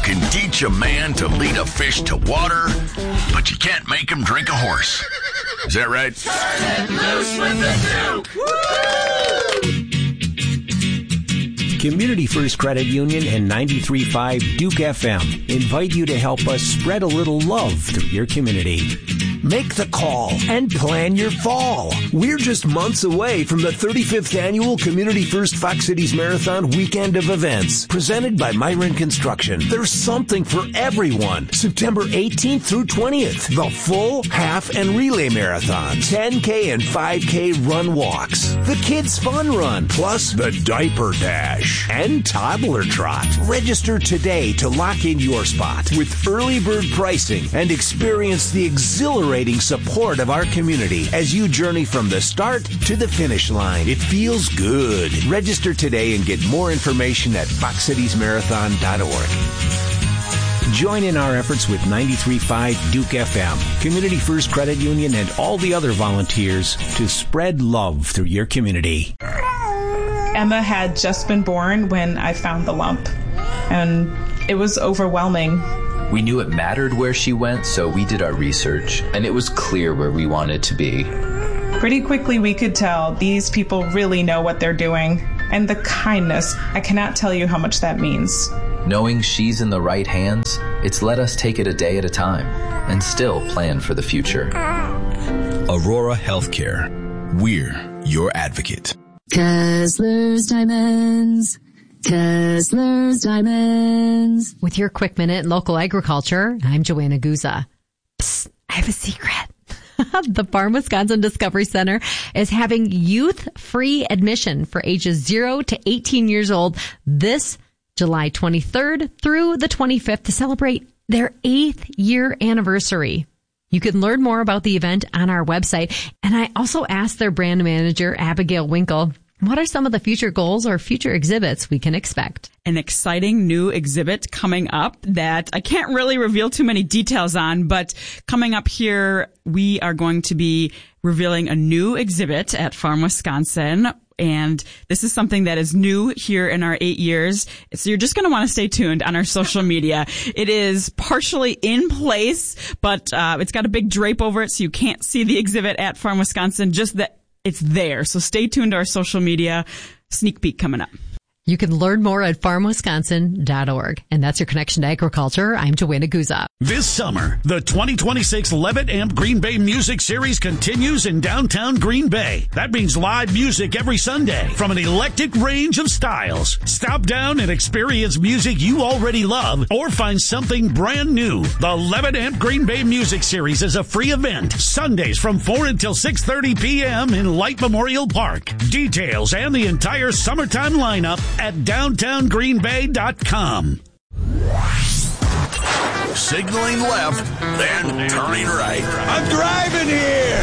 can teach a man to lead a fish to water, but you can't make him drink a horse. Is that right? Turn it loose with the Duke! Community First Credit Union and 93.5 Duke FM invite you to help us spread a little love through your community. Make the call and plan your fall. We're just months away from the 35th annual Community First Fox Cities Marathon weekend of events presented by Myron Construction. There's something for everyone. September 18th through 20th, the full, half, and relay marathon, 10K and 5K run walks, the Kids Fun Run, plus the Diaper Dash and Toddler Trot. Register today to lock in your spot with early bird pricing and experience the exhilarating support of our community as you journey from the start to the finish line. It feels good. Register today and get more information at foxcitiesmarathon.org. Join in our efforts with 93.5 Duke FM, Community First Credit Union, and all the other volunteers to spread love through your community. Emma had just been born when I found the lump, and it was overwhelming. We knew it mattered where she went, so we did our research, and it was clear where we wanted to be. Pretty quickly we could tell these people really know what they're doing. And the kindness, I cannot tell you how much that means. Knowing she's in the right hands, it's let us take it a day at a time and still plan for the future. Aurora Healthcare. We're your advocate. Kessler's Diamonds. Kessler's Diamonds. With your quick minute in local agriculture, I'm Joanna Guza. Psst, I have a secret. The Farm Wisconsin Discovery Center is having youth-free admission for ages 0 to 18 years old this July 23rd through the 25th to celebrate their 8th year anniversary. You can learn more about the event on our website. And I also asked their brand manager, Abigail Winkle, what are some of the future goals or future exhibits we can expect? An exciting new exhibit coming up that I can't really reveal too many details on, but coming up here, we are going to be revealing a new exhibit at Farm Wisconsin. And this is something that is new here in our 8 years. So you're just going to want to stay tuned on our social media. It is partially in place, but it's got a big drape over it, so you can't see the exhibit at Farm Wisconsin, just that it's there. So stay tuned to our social media. Sneak peek coming up. You can learn more at farmwisconsin.org. And that's your connection to agriculture. I'm Joanna Guza. This summer, the 2026 Levitt Amp Green Bay Music Series continues in downtown Green Bay. That means live music every Sunday from an eclectic range of styles. Stop down and experience music you already love or find something brand new. The Levitt Amp Green Bay Music Series is a free event. Sundays from 4 until 6:30 p.m. in Light Memorial Park. Details and the entire summertime lineup at downtowngreenbay.com. Signaling left, then turning right. I'm driving here!